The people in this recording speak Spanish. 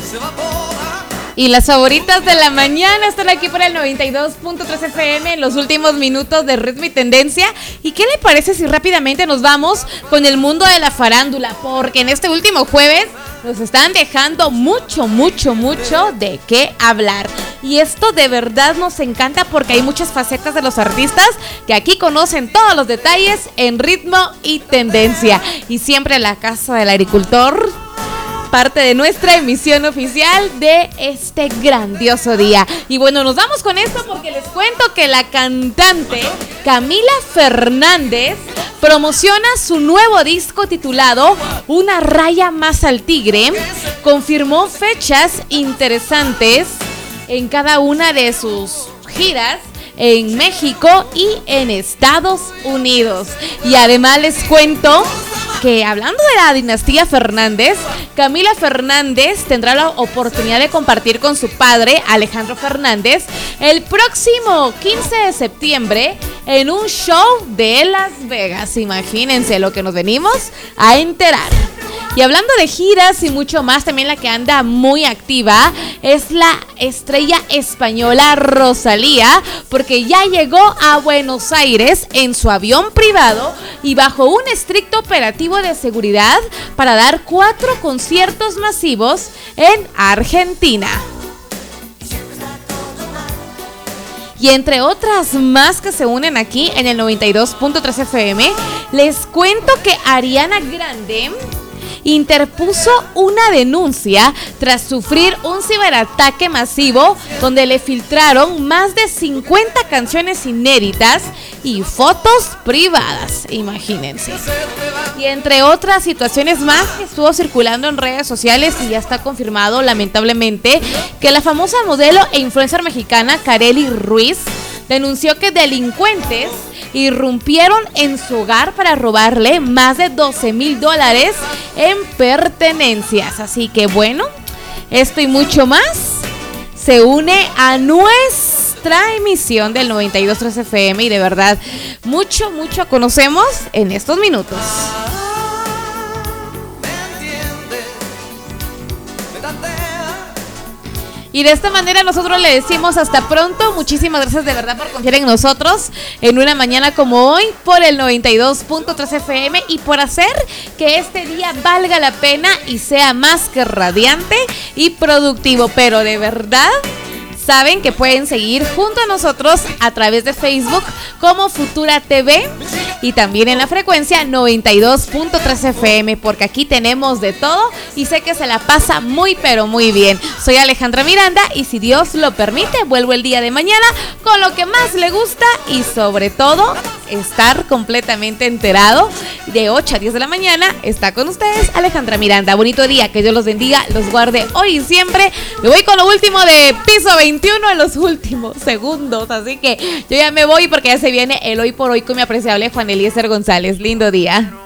Y las favoritas de la mañana están aquí por el 92.3 FM en los últimos minutos de Ritmo y Tendencia. ¿Y qué le parece si rápidamente nos vamos con el mundo de la farándula? Porque en este último jueves nos están dejando mucho de qué hablar. Y esto de verdad nos encanta porque hay muchas facetas de los artistas que aquí conocen todos los detalles en Ritmo y Tendencia. Y siempre la Casa del Agricultor, parte de nuestra emisión oficial de este grandioso día. Y bueno, nos vamos con esto porque les cuento que la cantante Camila Fernández promociona su nuevo disco titulado Una raya más al tigre. Confirmó fechas interesantes en cada una de sus giras en México y en Estados Unidos. Y además les cuento que hablando de la dinastía Fernández, Camila Fernández tendrá la oportunidad de compartir con su padre, Alejandro Fernández, el próximo 15 de septiembre en un show de Las Vegas. Imagínense lo que nos venimos a enterar. Y hablando de giras y mucho más, también la que anda muy activa es la estrella española Rosalía, porque ya llegó a Buenos Aires en su avión privado y bajo un estricto operativo de seguridad para dar 4 conciertos masivos en Argentina. Y entre otras más que se unen aquí en el 92.3 FM, les cuento que Ariana Grande interpuso una denuncia tras sufrir un ciberataque masivo donde le filtraron más de 50 canciones inéditas y fotos privadas, imagínense. Y entre otras situaciones más que estuvo circulando en redes sociales y ya está confirmado lamentablemente que la famosa modelo e influencer mexicana Karely Ruiz denunció que delincuentes irrumpieron en su hogar para robarle más de $12,000 en pertenencias. Así que bueno, esto y mucho más se une a nuestra emisión del 92.3 FM y de verdad mucho conocemos en estos minutos. Y de esta manera nosotros le decimos hasta pronto. Muchísimas gracias de verdad por confiar en nosotros en una mañana como hoy por el 92.3 FM y por hacer que este día valga la pena y sea más que radiante y productivo. Pero de verdad saben que pueden seguir junto a nosotros a través de Facebook como Futura TV y también en la frecuencia 92.3 FM, porque aquí tenemos de todo y sé que se la pasa muy pero muy bien. Soy Alejandra Miranda y si Dios lo permite vuelvo el día de mañana con lo que más le gusta y sobre todo estar completamente enterado. De 8 a 10 de la mañana está con ustedes Alejandra Miranda. Bonito día, que Dios los bendiga, los guarde hoy y siempre. Me voy con lo último de Piso 21 en los últimos segundos, así que yo ya me voy porque ya se viene el Hoy por Hoy con mi apreciable Juan Eliezer González. Lindo día.